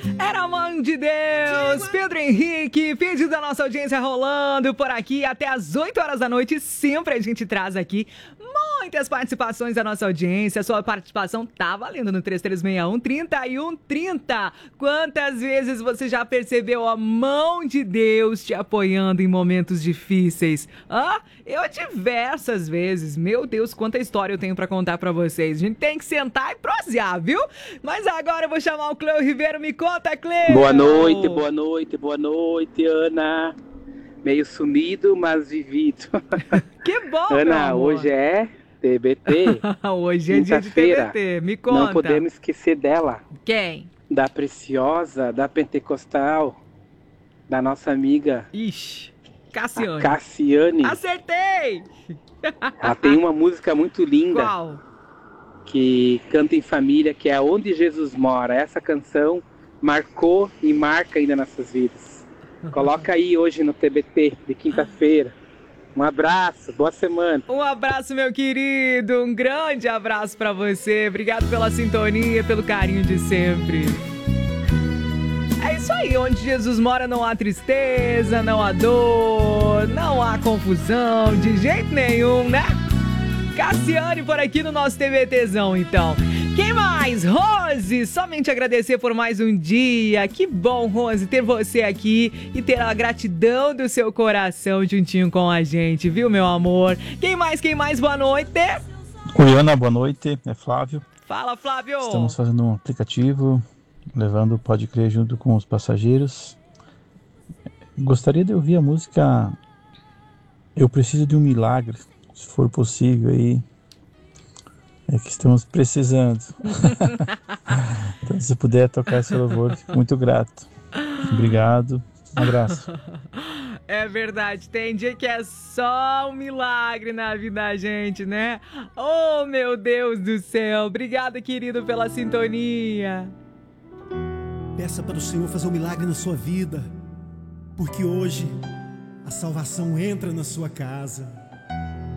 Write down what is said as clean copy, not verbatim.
Era a mão de Deus, Pedro Henrique, pedido da nossa audiência rolando por aqui até as 8 horas da noite. Sempre a gente traz aqui muitas participações da nossa audiência. Sua participação tá valendo no 3361-3130. Quantas vezes você já percebeu a mão de Deus te apoiando em momentos difíceis? Eu diversas vezes. Meu Deus, quanta história eu tenho pra contar pra vocês. A gente tem que sentar e prosear, viu? Mas agora eu vou chamar o Cleo Ribeiro. Me conta, Cleo! Boa noite, boa noite, boa noite, Ana. Meio sumido, mas vivido. Que bom, Ana, meu amor. hoje é TBT. Hoje é dia de TBT. Me conta. Não podemos esquecer dela. Quem? Da preciosa, da pentecostal, da nossa amiga. Ixi, Cassiane. Cassiane. Acertei! Ela tem uma música muito linda. Qual? Que canta em família, que é Onde Jesus Mora. Essa canção marcou e marca ainda nossas vidas. Coloca aí hoje no TBT de quinta-feira. Um abraço, boa semana. Um abraço, meu querido, um grande abraço pra você. Obrigado pela sintonia, pelo carinho de sempre. É isso aí, onde Jesus mora não há tristeza, não há dor, não há confusão, de jeito nenhum, né? Cassiane por aqui no nosso TBTzão, então. Quem mais? Rose, somente agradecer por mais um dia. Que bom, Rose, ter você aqui e ter a gratidão do seu coração juntinho com a gente, viu, meu amor? Quem mais? Boa noite. Oi, Ana, boa noite. É Flávio. Fala, Flávio. Estamos fazendo um aplicativo, levando o Pode Crer junto com os passageiros. Gostaria de ouvir a música Eu Preciso de um Milagre, se for possível aí. É que estamos precisando. Então, se puder tocar esse louvor, fico muito grato. Obrigado. Um abraço. É verdade, tem dia que é só um milagre na vida da gente, né? Oh, meu Deus do céu. Obrigada, querido, pela sintonia. Peça para o Senhor fazer um milagre na sua vida, porque hoje a salvação entra na sua casa.